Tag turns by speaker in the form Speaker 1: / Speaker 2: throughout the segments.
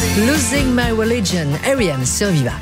Speaker 1: Losing My Religion, R.E.M. sur Viva.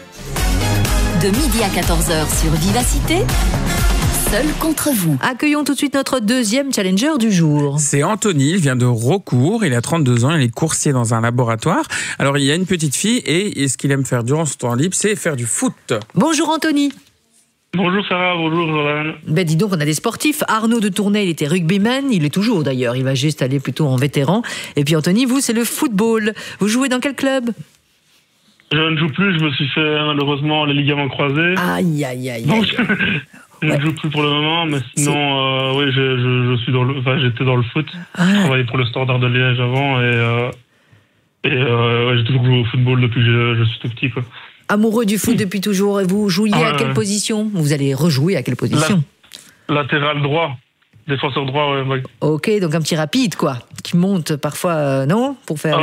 Speaker 2: De midi à 14h sur Vivacité, seul contre vous.
Speaker 1: Accueillons tout de suite notre deuxième challenger du jour.
Speaker 3: C'est Anthony, il vient de Raucourt, il a 32 ans, il est coursier dans un laboratoire. Alors il y a une petite fille et ce qu'il aime faire durant son temps libre, c'est faire du foot.
Speaker 1: Bonjour Anthony.
Speaker 4: Bonjour Sarah, bonjour Jordan.
Speaker 1: Dis donc, on a des sportifs. Arnaud de Tournai, il était rugbyman, il est toujours d'ailleurs, il va juste aller plutôt en vétéran. Et puis Anthony, vous, c'est le football. Vous jouez dans quel club ?
Speaker 4: Je ne joue plus, je me suis fait malheureusement les ligaments croisés.
Speaker 1: Aïe, aïe, aïe.
Speaker 4: Donc, je ne joue plus pour le moment, mais sinon, oui, je suis j'étais dans le foot. Je travaillais pour le Standard de Liège avant et j'ai toujours joué au football depuis que je suis tout petit, quoi.
Speaker 1: Amoureux du foot depuis toujours. Et vous jouiez à quelle position ? Vous allez rejouer à quelle position ?
Speaker 4: Latéral droit. Défenseur droit, ouais.
Speaker 1: Ok, donc un petit rapide, quoi. Qui monte parfois, non ? Pour faire.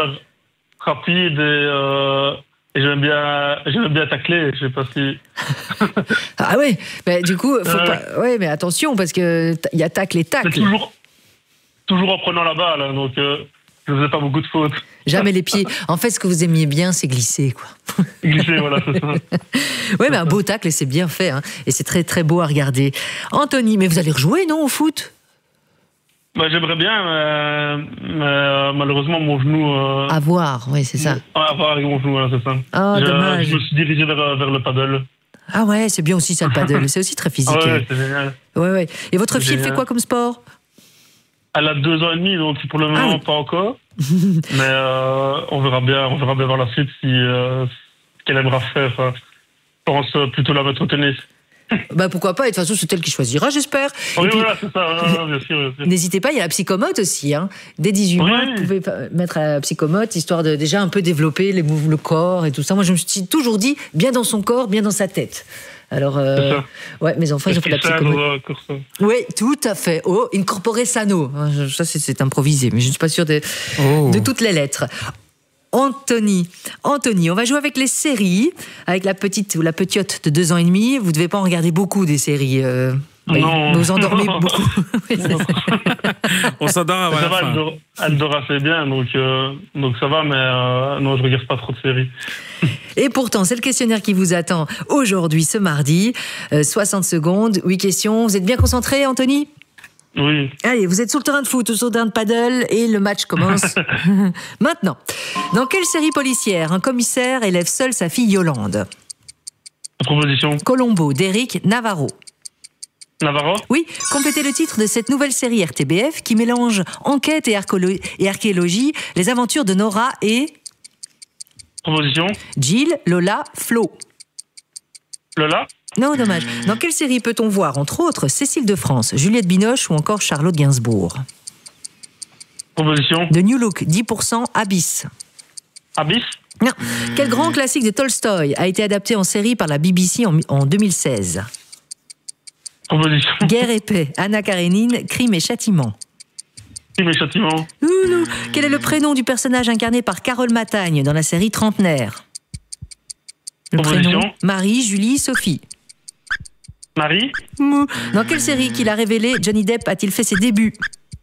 Speaker 4: Rapide et j'aime bien tacler. Je sais pas si.
Speaker 1: Ah ouais, du coup, faut pas. Ouais, mais attention parce que il y a tacle et tacle.
Speaker 4: Toujours en prenant la balle, hein, donc je faisais pas beaucoup de fautes.
Speaker 1: Jamais les pieds. En fait, ce que vous aimiez bien, c'est glisser, quoi.
Speaker 4: Glisser, voilà, c'est ça.
Speaker 1: Ouais, mais un beau tacle, c'est bien fait, hein, et c'est très très beau à regarder. Anthony, mais vous allez rejouer, non, au foot ?
Speaker 4: J'aimerais bien, mais malheureusement, mon genou...
Speaker 1: À voir, oui, c'est ça.
Speaker 4: À voir avec mon genou, voilà, c'est ça.
Speaker 1: Ah, dommage.
Speaker 4: Je me suis dirigé vers le paddle.
Speaker 1: Ah ouais, c'est bien aussi ça, le paddle. C'est aussi très physique.
Speaker 4: Ouais, c'est génial.
Speaker 1: Ouais. Et votre fille, elle fait quoi comme sport ?
Speaker 4: Elle a 2 ans et demi, donc pour le moment, pas encore. Mais on verra bien par la suite ce qu'elle aimera faire. Je pense plutôt la mettre au tennis.
Speaker 1: Pourquoi pas, et de toute façon c'est elle qui choisira, j'espère.
Speaker 4: Oui, voilà, c'est ça, bien sûr.
Speaker 1: N'hésitez pas, il y a la psychomote aussi, hein. Dès 18 mois, vous pouvez mettre à la psychomote, histoire de déjà un peu développer le corps et tout ça. Moi je me suis toujours dit, bien dans son corps, bien dans sa tête. Alors, ouais, mes enfants, ils ont fait la psychomote. Oui, tout à fait. Oh, incorpore sano. Ça, c'est improvisé, mais je ne suis pas sûre de toutes les lettres. Anthony, on va jouer avec les séries, avec la petite ou la petite de 2 ans et demi. Vous ne devez pas en regarder beaucoup des séries.
Speaker 4: Non.
Speaker 1: Vous endormez beaucoup.
Speaker 3: On s'endort avant la fin.
Speaker 4: Elle dort assez bien, donc ça va, mais non, je regarde pas trop de séries.
Speaker 1: Et pourtant, c'est le questionnaire qui vous attend aujourd'hui, ce mardi. 60 secondes, 8 questions. Vous êtes bien concentré, Anthony ?
Speaker 4: Oui.
Speaker 1: Allez, vous êtes sur le terrain de foot ou sur le terrain de paddle et le match commence maintenant. Dans quelle série policière un commissaire élève seul sa fille Yolande ?
Speaker 4: Proposition.
Speaker 1: Colombo, d'Éric Navarro.
Speaker 4: Navarro ?
Speaker 1: Oui, complétez le titre de cette nouvelle série RTBF qui mélange enquête et archéologie, les aventures de Nora et...
Speaker 4: Proposition.
Speaker 1: Jill, Lola, Flo.
Speaker 4: Lola ?
Speaker 1: Non, dommage. Dans quelle série peut-on voir, entre autres, Cécile de France, Juliette Binoche ou encore Charlotte Gainsbourg ?
Speaker 4: Proposition.
Speaker 1: The New Look, 10%, Abyss.
Speaker 4: Abyss ?
Speaker 1: Non. Quel grand classique de Tolstoï a été adapté en série par la BBC en 2016 ?
Speaker 4: Proposition.
Speaker 1: Guerre et paix, Anna Karénine, Crime et châtiment.
Speaker 4: Crime et châtiment.
Speaker 1: Quel est le prénom du personnage incarné par Carole Matagne dans la série Trentenaire ? Le prénom ? Marie, Julie, Sophie.
Speaker 4: Marie.
Speaker 1: Dans quelle série qu'il a révélé Johnny Depp a-t-il fait ses débuts ?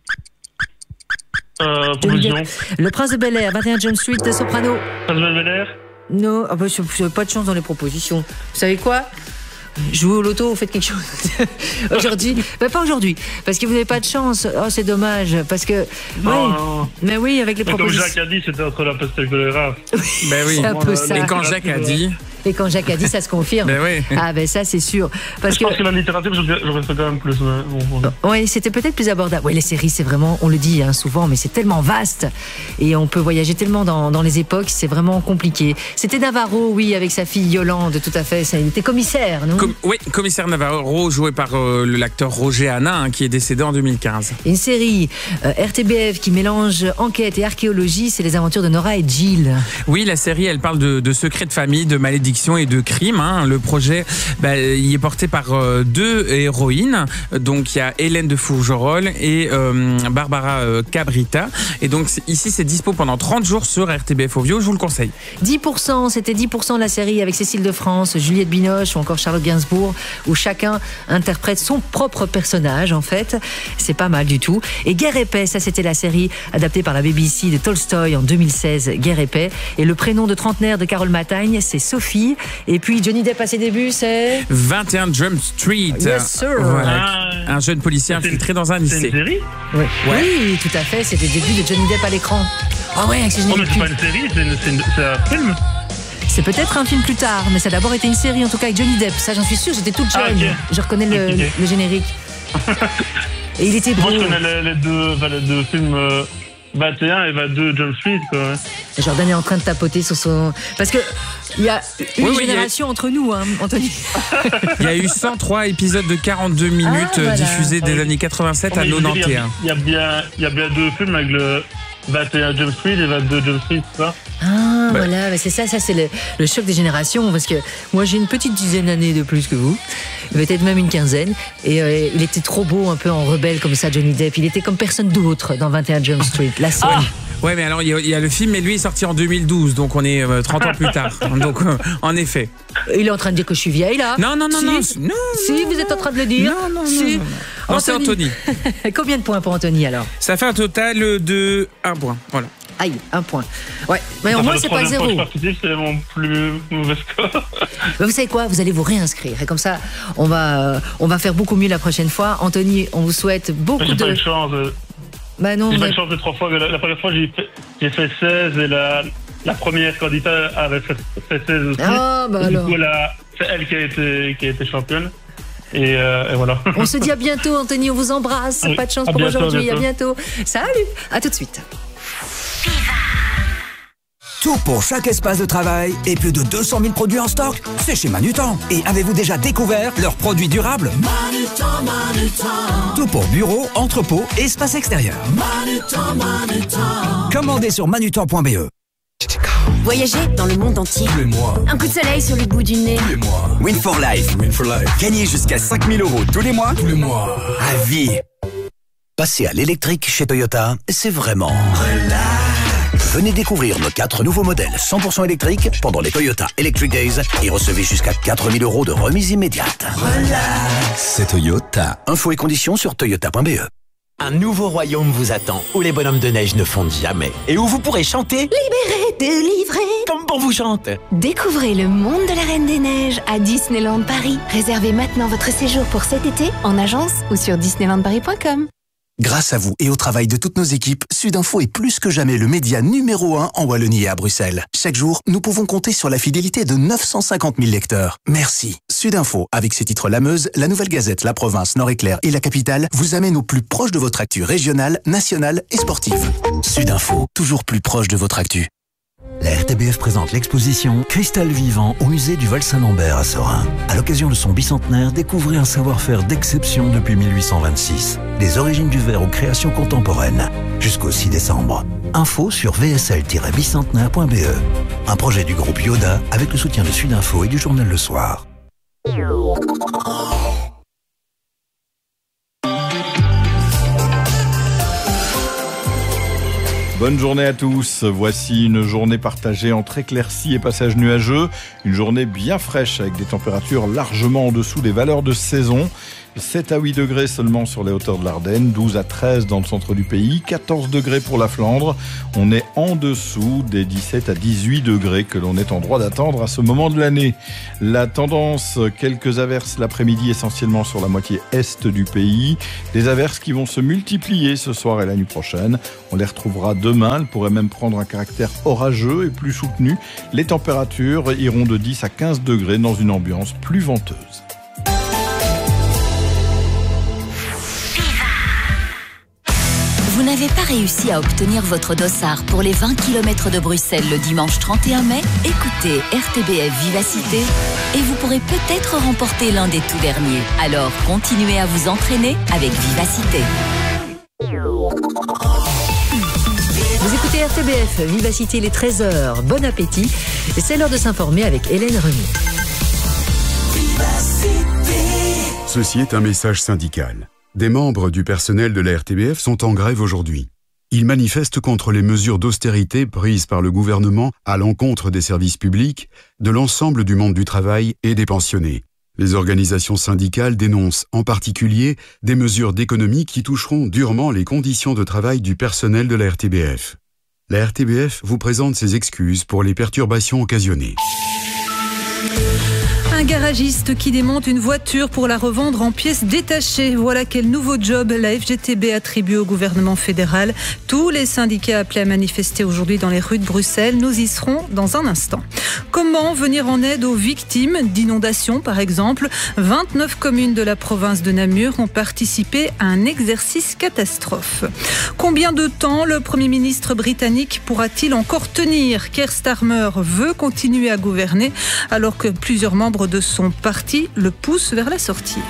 Speaker 4: Proposition.
Speaker 1: Le Prince de Bel-Air, 21 Jump Street, de Soprano.
Speaker 4: Prince de Bel-Air.
Speaker 1: Non, pas de chance dans les propositions. Vous savez quoi ? Jouez au loto, vous faites quelque chose. Aujourd'hui, pas aujourd'hui, parce que vous n'avez pas de chance. Oh, c'est dommage, parce que...
Speaker 4: Non.
Speaker 1: Mais oui, avec les propositions...
Speaker 4: Comme Jacques a dit, c'était entre la peste et le choléra.
Speaker 3: Ben oui.
Speaker 1: C'est un peu ça.
Speaker 3: Et quand Jacques a dit...
Speaker 1: Et quand Jacques a dit, ça se confirme.
Speaker 3: Ben oui.
Speaker 1: Ah ben ça, c'est sûr.
Speaker 4: Je pense que la littérature, j'aurais fait quand même plus.
Speaker 1: Oui, c'était peut-être plus abordable. Oui, les séries, c'est vraiment, on le dit souvent, mais c'est tellement vaste. Et on peut voyager tellement dans les époques, c'est vraiment compliqué. C'était Navarro, oui, avec sa fille Yolande, tout à fait. Il était commissaire, non ?
Speaker 3: Oui, commissaire Navarro, joué par l'acteur Roger Hanin, qui est décédé en 2015.
Speaker 1: Une série RTBF qui mélange enquête et archéologie, c'est les aventures de Nora et Jill.
Speaker 3: Oui, la série, elle parle de secrets de famille, de malédictions d'addiction et de crime. Le projet, il est porté par 2 héroïnes. Donc, il y a Hélène de Fourgerolles et Barbara Cabrita. Et donc, ici, c'est dispo pendant 30 jours sur RTBF Ovio. Je vous le conseille.
Speaker 1: 10%, c'était 10% de la série avec Cécile de France, Juliette Binoche ou encore Charlotte Gainsbourg, où chacun interprète son propre personnage, en fait. C'est pas mal du tout. Et Guerre et paix, ça, c'était la série adaptée par la BBC de Tolstoï en 2016, Guerre et paix. Et le prénom de trentenaire de Carole Matagne, c'est Sophie. Et puis Johnny Depp à ses débuts, c'est
Speaker 3: 21 Jump Street.
Speaker 1: Yes, sir.
Speaker 3: Voilà. Un jeune policier infiltré dans un lycée.
Speaker 4: C'est une série ?
Speaker 1: Oui. Oui, tout à fait. C'était le début de Johnny Depp à l'écran. Ah ouais, avec ses
Speaker 4: mais c'est pas une série, c'est un film.
Speaker 1: C'est peut-être un film plus tard, mais ça a d'abord été une série, en tout cas avec Johnny Depp. Ça, j'en suis sûre, j'étais toute jeune.
Speaker 4: Okay.
Speaker 1: Je reconnais le générique. Et il était beau.
Speaker 4: Moi, je connais les deux films 21 et 22 Jump Street, quoi.
Speaker 1: Jordan est en train de tapoter sur son... Parce que il y a une génération entre nous, Anthony.
Speaker 3: Il y a eu 103 épisodes de 42 minutes diffusés des années 87 à 91.
Speaker 4: Il y a bien 2 films avec le 21 Jump Street et 22 Jump Street, c'est ça ?
Speaker 1: Voilà, c'est ça c'est le choc des générations, parce que moi j'ai une petite dizaine d'années de plus que vous, peut-être même une quinzaine, et il était trop beau, un peu en rebelle comme ça, Johnny Depp. Il était comme personne d'autre dans 21 Jump Street, la série.
Speaker 3: Ouais, mais alors il y a le film, mais lui est sorti en 2012, donc on est 30 ans plus tard. Donc en effet.
Speaker 1: Il est en train de dire que je suis vieille là.
Speaker 3: Non.
Speaker 1: Si, vous êtes en train de le dire.
Speaker 3: Non. Non, c'est Anthony.
Speaker 1: Combien de points pour Anthony alors ?
Speaker 3: Ça fait un total de 1 point. Voilà.
Speaker 1: Aïe, 1 point. Ouais, mais au moins c'est pas 0.
Speaker 4: C'est mon plus mauvais score.
Speaker 1: Vous savez quoi ? Vous allez vous réinscrire et comme ça, on va faire beaucoup mieux la prochaine fois. Anthony, on vous souhaite beaucoup
Speaker 4: J'ai pas eu de chance.
Speaker 1: Non.
Speaker 4: J'ai pas eu de chance de 3 fois. La première fois j'ai fait 16 et la première candidate avait fait 16 aussi.
Speaker 1: Alors.
Speaker 4: Du coup, c'est elle qui a été championne. Et voilà.
Speaker 1: On se dit à bientôt, Anthony. On vous embrasse. Pas de chance pour aujourd'hui. À bientôt. Salut. À tout de suite.
Speaker 5: Tout pour chaque espace de travail et plus de 200 000 produits en stock, c'est chez Manutan. Et avez-vous déjà découvert leurs produits durables ? Manutan. Tout pour bureau, entrepôt, espace extérieur. Manutan. Commandez sur manutan.be.
Speaker 6: Voyager dans le monde entier.
Speaker 5: Tous les mois.
Speaker 6: Un coup de soleil sur le bout du nez.
Speaker 5: Tous les mois. Win for life. Gagnez jusqu'à 5 000 € tous les mois. À vie. Passer à l'électrique chez Toyota, c'est vraiment relax. Venez découvrir nos 4 nouveaux modèles 100% électriques pendant les Toyota Electric Days et recevez jusqu'à 4 000 € de remise immédiate. Relax. C'est Toyota. Infos et conditions sur toyota.be.
Speaker 7: Un nouveau royaume vous attend, où les bonhommes de neige ne fondent jamais. Et où vous pourrez chanter «
Speaker 6: Libéré, délivré »
Speaker 7: comme on vous chante.
Speaker 6: Découvrez le monde de la Reine des Neiges à Disneyland Paris. Réservez maintenant votre séjour pour cet été en agence ou sur disneylandparis.com.
Speaker 5: Grâce à vous et au travail de toutes nos équipes, Sudinfo est plus que jamais le média numéro 1 en Wallonie et à Bruxelles. Chaque jour, nous pouvons compter sur la fidélité de 950 000 lecteurs. Merci. Sudinfo, avec ses titres La Meuse, La Nouvelle Gazette, La Province, Nord-Éclair et La Capitale, vous amène au plus proche de votre actu régionale, nationale et sportive. Sudinfo, toujours plus proche de votre actu. La RTBF présente l'exposition Cristal vivant au musée du Val-Saint-Lambert à Sorin. À l'occasion de son bicentenaire, découvrez un savoir-faire d'exception depuis 1826. Des origines du verre aux créations contemporaines. Jusqu'au 6 décembre. Info sur vsl-bicentenaire.be. Un projet du groupe Yoda avec le soutien de Sudinfo et du journal Le Soir.
Speaker 8: Bonne journée à tous. Voici une journée partagée entre éclaircies et passages nuageux. Une journée bien fraîche avec des températures largement en dessous des valeurs de saison. 7 à 8 degrés seulement sur les hauteurs de l'Ardenne, 12 à 13 dans le centre du pays, 14 degrés pour la Flandre. On est en dessous des 17 à 18 degrés que l'on est en droit d'attendre à ce moment de l'année. La tendance, quelques averses l'après-midi essentiellement sur la moitié est du pays. Des averses qui vont se multiplier ce soir et la nuit prochaine. On les retrouvera demain, elles pourraient même prendre un caractère orageux et plus soutenu. Les températures iront de 10 à 15 degrés dans une ambiance plus venteuse.
Speaker 2: Vous n'avez pas réussi à obtenir votre dossard pour les 20 km de Bruxelles le dimanche 31 mai? Écoutez RTBF Vivacité et vous pourrez peut-être remporter l'un des tout derniers. Alors continuez à vous entraîner avec Vivacité.
Speaker 1: Vous écoutez écoutez RTBF, Vivacité, les 13h, bon appétit. C'est l'heure de s'informer avec Hélène Remy.
Speaker 9: Ceci est un message syndical. Des membres du personnel de la RTBF sont en grève aujourd'hui. Ils manifestent contre les mesures d'austérité prises par le gouvernement à l'encontre des services publics, de l'ensemble du monde du travail et des pensionnés. Les organisations syndicales dénoncent en particulier des mesures d'économie qui toucheront durement les conditions de travail du personnel de la RTBF. La RTBF vous présente ses excuses pour les perturbations occasionnées.
Speaker 10: Un garagiste qui démonte une voiture pour la revendre en pièces détachées. Voilà quel nouveau job la FGTB attribue au gouvernement fédéral. Tous les syndicats appelés à manifester aujourd'hui dans les rues de Bruxelles. Nous y serons dans un instant. Comment venir en aide aux victimes d'inondations, par exemple ? 29 communes de la province de Namur ont participé à un exercice catastrophe. Combien de temps le Premier ministre britannique pourra-t-il encore tenir ? Keir Starmer veut continuer à gouverner alors que plusieurs membres de son parti le poussent vers la sortie.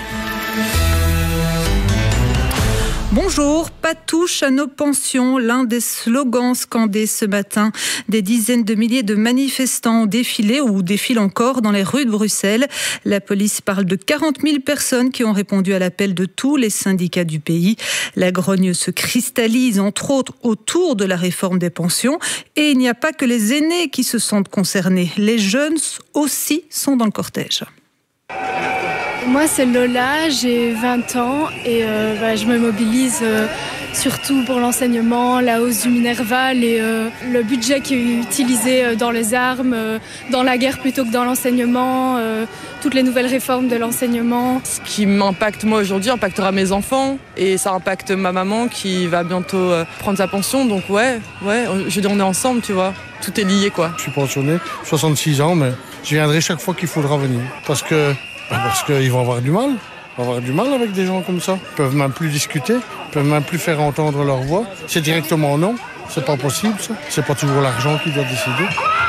Speaker 10: Bonjour, pas touche à nos pensions, l'un des slogans scandés ce matin. Des dizaines de milliers de manifestants ont défilé ou défilent encore dans les rues de Bruxelles. La police parle de 40 000 personnes qui ont répondu à l'appel de tous les syndicats du pays. La grogne se cristallise entre autres autour de la réforme des pensions. Et il n'y a pas que les aînés qui se sentent concernés. Les jeunes aussi sont dans le cortège.
Speaker 11: Moi, c'est Lola, j'ai 20 ans et je me mobilise surtout pour l'enseignement, la hausse du Minerval et le budget qui est utilisé dans les armes, dans la guerre plutôt que dans l'enseignement, toutes les nouvelles réformes de l'enseignement.
Speaker 12: Ce qui m'impacte moi aujourd'hui impactera mes enfants et ça impacte ma maman qui va bientôt prendre sa pension. Donc ouais, je veux dire, on est ensemble, tu vois. Tout est lié, quoi.
Speaker 13: Je suis pensionné, 66 ans, mais je viendrai chaque fois qu'il faudra venir parce qu'ils vont avoir du mal. On va avoir du mal avec des gens comme ça. Ils peuvent même plus discuter, ils peuvent même plus faire entendre leur voix. C'est directement non, c'est pas possible ça. C'est pas toujours l'argent qui doit décider.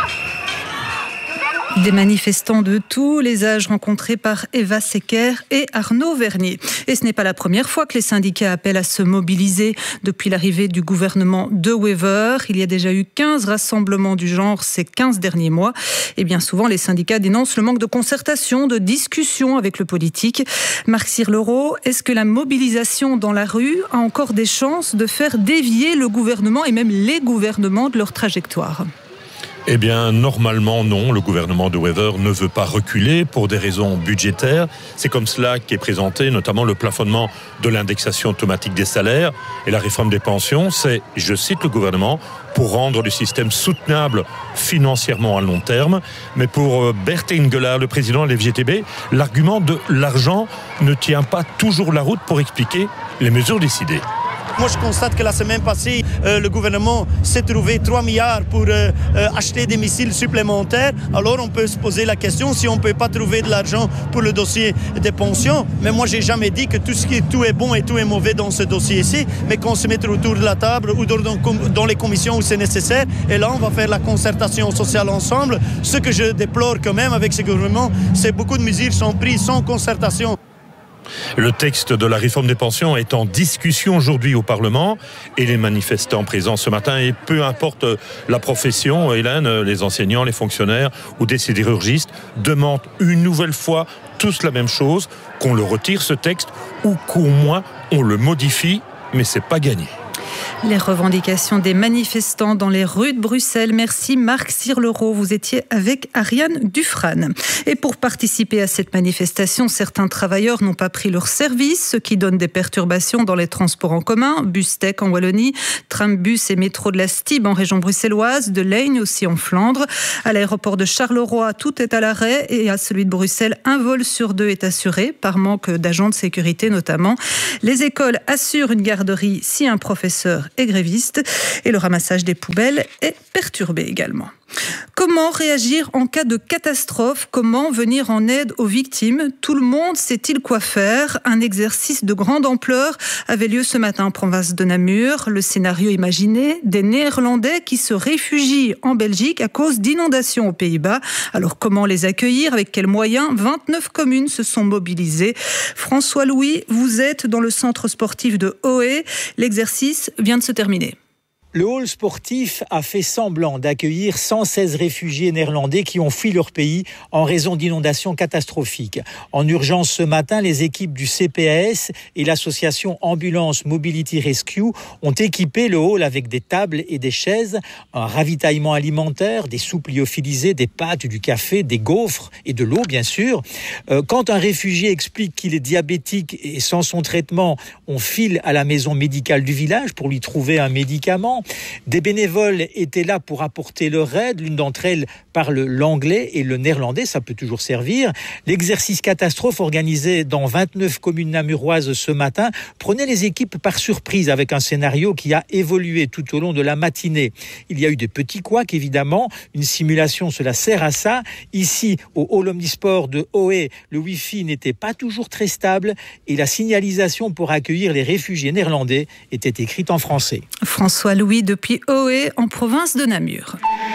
Speaker 10: Des manifestants de tous les âges rencontrés par Eva Secker et Arnaud Vernier. Et ce n'est pas la première fois que les syndicats appellent à se mobiliser depuis l'arrivée du gouvernement de Wever. Il y a déjà eu 15 rassemblements du genre ces 15 derniers mois. Et bien souvent, les syndicats dénoncent le manque de concertation, de discussion avec le politique. Marc Sirlereau, est-ce que la mobilisation dans la rue a encore des chances de faire dévier le gouvernement et même les gouvernements de leur trajectoire ?
Speaker 14: Eh bien, normalement, non. Le gouvernement de Wever ne veut pas reculer pour des raisons budgétaires. C'est comme cela qu'est présenté notamment le plafonnement de l'indexation automatique des salaires et la réforme des pensions. C'est, je cite le gouvernement, pour rendre le système soutenable financièrement à long terme. Mais pour Bert Ingelard, le président de l'FGTB, l'argument de l'argent ne tient pas toujours la route pour expliquer les mesures décidées.
Speaker 15: Moi, je constate que la semaine passée, le gouvernement s'est trouvé 3 milliards pour acheter des missiles supplémentaires. Alors, on peut se poser la question si on ne peut pas trouver de l'argent pour le dossier des pensions. Mais moi, je n'ai jamais dit que tout est bon et tout est mauvais dans ce dossier-ci, mais qu'on se mette autour de la table ou dans les commissions où c'est nécessaire. Et là, on va faire la concertation sociale ensemble. Ce que je déplore quand même avec ce gouvernement, c'est que beaucoup de mesures sont prises sans concertation.
Speaker 14: Le texte de la réforme des pensions est en discussion aujourd'hui au Parlement et les manifestants présents ce matin, et peu importe la profession, Hélène, les enseignants, les fonctionnaires ou des sidérurgistes, demandent une nouvelle fois tous la même chose, qu'on le retire ce texte ou qu'au moins on le modifie, mais c'est pas gagné.
Speaker 10: Les revendications des manifestants dans les rues de Bruxelles. Merci Marc Sirlereau, vous étiez avec Ariane Dufrane. Et pour participer à cette manifestation, certains travailleurs n'ont pas pris leur service, ce qui donne des perturbations dans les transports en commun, Bustec en Wallonie, Trambus et métro de la Stib en région bruxelloise, de Leyne aussi en Flandre. À l'aéroport de Charleroi, tout est à l'arrêt et à celui de Bruxelles, un vol sur 2 est assuré, par manque d'agents de sécurité notamment. Les écoles assurent une garderie si un professeur est gréviste et le ramassage des poubelles est perturbé également. Comment réagir en cas de catastrophe ? Comment venir en aide aux victimes ? Tout le monde sait-il quoi faire ? Un exercice de grande ampleur avait lieu ce matin en province de Namur. Le scénario imaginé, des Néerlandais qui se réfugient en Belgique à cause d'inondations aux Pays-Bas. Alors comment les accueillir ? Avec quels moyens ? 29 communes se sont mobilisées. François Louis, vous êtes dans le centre sportif de Hoé. L'exercice vient de se terminer.
Speaker 16: Le hall sportif a fait semblant d'accueillir 116 réfugiés néerlandais qui ont fui leur pays en raison d'inondations catastrophiques. En urgence ce matin, les équipes du CPAS et l'association Ambulance Mobility Rescue ont équipé le hall avec des tables et des chaises, un ravitaillement alimentaire, des soupes lyophilisées, des pâtes, du café, des gaufres et de l'eau bien sûr. Quand un réfugié explique qu'il est diabétique et sans son traitement, on file à la maison médicale du village pour lui trouver un médicament. Des bénévoles étaient là pour apporter leur aide. L'une d'entre elles parle l'anglais et le néerlandais, ça peut toujours servir. L'exercice catastrophe organisé dans 29 communes namuroises ce matin prenait les équipes par surprise avec un scénario qui a évolué tout au long de la matinée. Il y a eu des petits couacs évidemment, une simulation cela sert à ça. Ici au hall omnisport de Oé, le Wi-Fi n'était pas toujours très stable et la signalisation pour accueillir les réfugiés néerlandais était écrite en français.
Speaker 10: François Louis depuis Oé en province de Namur.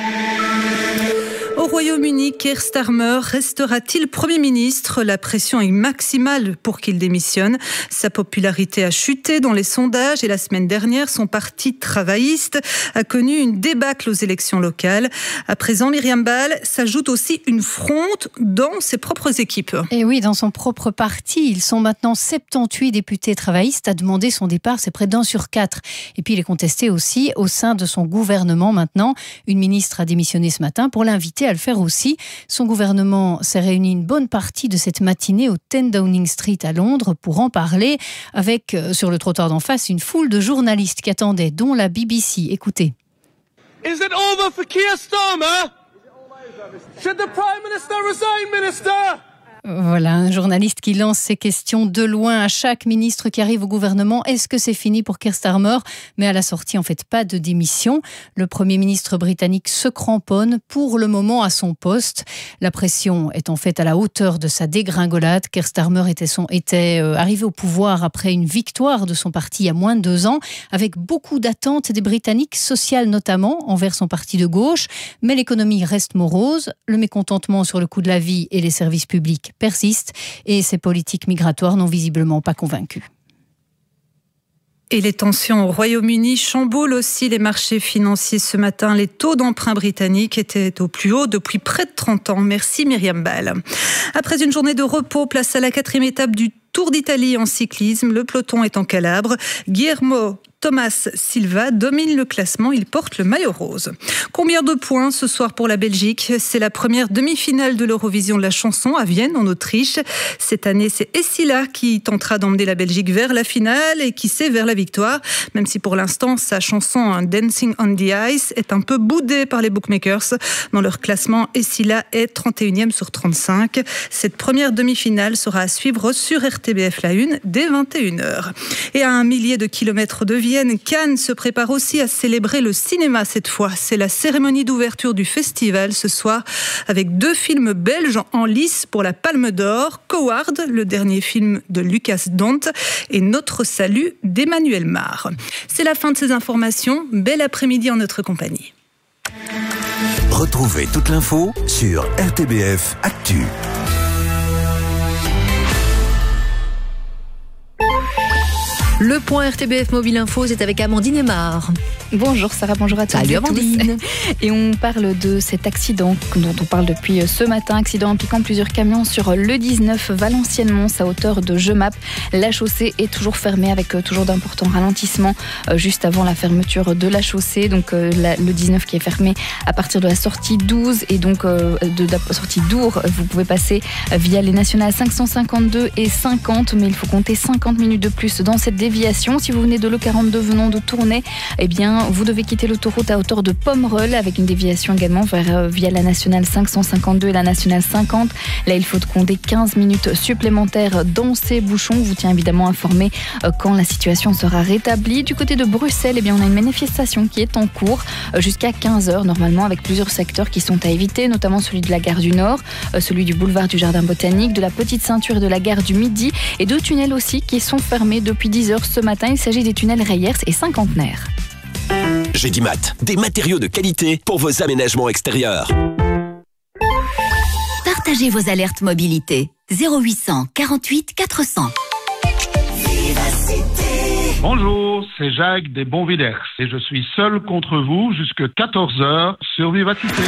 Speaker 10: Au Royaume-Uni, Keir Starmer restera-t-il Premier ministre ? La pression est maximale pour qu'il démissionne. Sa popularité a chuté dans les sondages et la semaine dernière, son parti travailliste a connu une débâcle aux élections locales. À présent, Myriam Ball s'ajoute aussi une fronde dans ses propres équipes.
Speaker 17: Et oui, dans son propre parti, ils sont maintenant 78 députés travaillistes à demander son départ, c'est près d'1 sur 4. Et puis il est contesté aussi au sein de son gouvernement maintenant. Une ministre a démissionné ce matin pour l'inviter à le faire aussi. Son gouvernement s'est réuni une bonne partie de cette matinée au 10 Downing Street à Londres pour en parler avec, sur le trottoir d'en face, une foule de journalistes qui attendaient, dont la BBC. Écoutez.
Speaker 18: Is it over for Keir Starmer? Should the Prime Minister resign, Minister?
Speaker 17: Voilà, un journaliste qui lance ses questions de loin à chaque ministre qui arrive au gouvernement. Est-ce que c'est fini pour Keir Starmer ? Mais à la sortie, en fait, pas de démission. Le Premier ministre britannique se cramponne pour le moment à son poste. La pression est en fait à la hauteur de sa dégringolade. Keir Starmer était arrivé au pouvoir après une victoire de son parti il y a moins de 2 ans, avec beaucoup d'attentes des Britanniques, sociales notamment, envers son parti de gauche. Mais l'économie reste morose. Le mécontentement sur le coût de la vie et les services publics persiste et ces politiques migratoires n'ont visiblement pas convaincu.
Speaker 10: Et les tensions au Royaume-Uni chamboulent aussi les marchés financiers ce matin. Les taux d'emprunt britanniques étaient au plus haut depuis près de 30 ans. Merci Myriam Ball. Après une journée de repos, place à la 4e étape du Tour d'Italie en cyclisme. Le peloton est en Calabre. Guillermo Thomas Silva domine le classement, il porte le maillot rose. Combien de points ce soir pour la Belgique ? C'est la première demi-finale de l'Eurovision de la chanson à Vienne, en Autriche. Cette année, c'est Essila qui tentera d'emmener la Belgique vers la finale et qui sait vers la victoire, même si pour l'instant, sa chanson Dancing on the Ice est un peu boudée par les bookmakers. Dans leur classement, Essila est 31e sur 35. Cette première demi-finale sera à suivre sur RTBF La Une dès 21h. Et à 1 millier de kilomètres de Vienne, Cannes se prépare aussi à célébrer le cinéma cette fois. C'est la cérémonie d'ouverture du festival ce soir avec 2 films belges en lice pour la Palme d'Or. Coward, le dernier film de Lucas Dont, et Notre Salut d'Emmanuel Mar. C'est la fin de ces informations. Bel après-midi en notre compagnie.
Speaker 7: Retrouvez toute l'info sur RTBF Actu.
Speaker 1: Le point RTBF Mobile Info, c'est avec Amandine Aymar.
Speaker 19: Bonjour Sarah, bonjour à tous.
Speaker 1: Salut Amandine.
Speaker 19: Et on parle de cet accident dont on parle depuis ce matin, accident impliquant plusieurs camions sur le 19 Valenciennes-Mons à hauteur de Jemap. La chaussée est toujours fermée avec toujours d'importants ralentissements juste avant la fermeture de la chaussée. Donc le 19 qui est fermé à partir de la sortie 12 et donc de la sortie d'Our, vous pouvez passer via les nationales 552 et 50, mais il faut compter 50 minutes de plus dans cette déviation. Si vous venez de l'E42 venant de Tournai, eh bien vous devez quitter l'autoroute à hauteur de Pomerol avec une déviation également via la nationale 552 et la nationale 50. Là, il faut compter 15 minutes supplémentaires dans ces bouchons. On vous tient évidemment informé quand la situation sera rétablie. Du côté de Bruxelles, eh bien, on a une manifestation qui est en cours jusqu'à 15h normalement avec plusieurs secteurs qui sont à éviter, notamment celui de la gare du Nord, celui du boulevard du Jardin Botanique, de la Petite Ceinture et de la gare du Midi et 2 tunnels aussi qui sont fermés depuis 10h ce matin. Il s'agit des tunnels Reyers et Cinquantenaire.
Speaker 7: Gédimat, des matériaux de qualité pour vos aménagements extérieurs.
Speaker 2: Partagez vos alertes mobilité. 0800 48 400.
Speaker 20: Vivacité. Bonjour, c'est Jacques des Bonviders et je suis seul contre vous jusqu'à 14h sur Vivacité.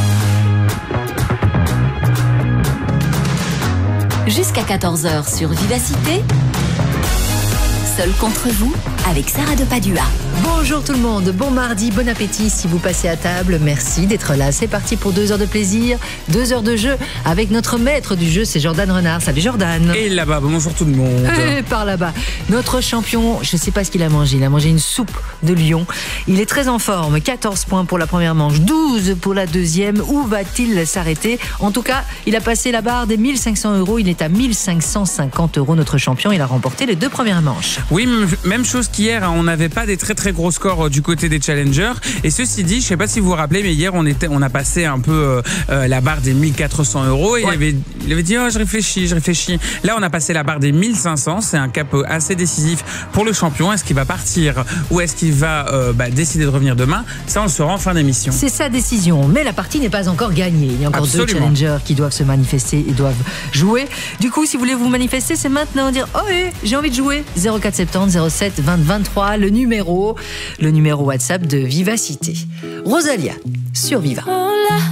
Speaker 2: Jusqu'à 14h sur Vivacité. Seul contre vous, avec Sarah de Padua.
Speaker 1: Bonjour tout le monde, bon mardi, bon appétit si vous passez à table. Merci d'être là. C'est parti pour 2 heures de plaisir, 2 heures de jeu avec notre maître du jeu, c'est Jordan Renard. Salut Jordan.
Speaker 3: Et là-bas, bonjour tout le monde.
Speaker 1: Et par là-bas, notre champion, je ne sais pas ce qu'il a mangé. Il a mangé une soupe de lion. Il est très en forme. 14 points pour la première manche, 12 pour la deuxième. Où va-t-il s'arrêter? En tout cas, il a passé la barre des 1500 €. Il est à 1550 €, notre champion. Il a remporté les 2 premières manches.
Speaker 3: Oui, même chose qu'hier, on n'avait pas des très gros scores du côté des challengers. Et ceci dit, je ne sais pas si vous vous rappelez, mais hier on a passé un peu la barre des 1400 €. Et ouais. il avait dit je réfléchis. Là on a passé la barre des 1500. C'est un cap assez décisif pour le champion. Est-ce qu'il va partir ou est-ce qu'il va décider de revenir demain? Ça on le saura en fin d'émission.
Speaker 1: C'est sa décision, mais la partie n'est pas encore gagnée. Il y a encore 2 challengers qui doivent se manifester et doivent jouer. Du coup, si vous voulez vous manifester, c'est maintenant. Dire j'ai envie de jouer. 0470 07 20 23, le numéro WhatsApp de Vivacité. Rosalia sur Viva.